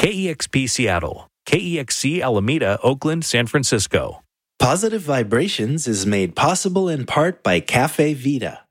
KEXP Seattle, KEXC Alameda, Oakland, San Francisco. Positive Vibrations is made possible in part by Cafe Vita.